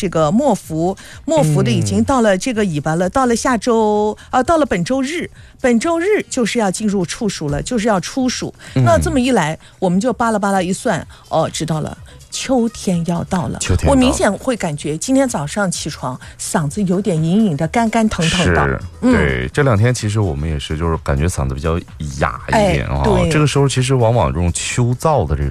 这个末伏的已经到了这个尾巴了，到了下周到了本周日就是要进入处暑了，就是要初暑。那这么一来，我们就巴拉巴拉一算，知道了。秋天要到了，我明显会感觉今天早上起床嗓子有点隐隐的干干疼疼的。 对，这2天其实我们也是，就是感觉嗓子比较哑一点啊。这个时候其实往往这种秋燥的这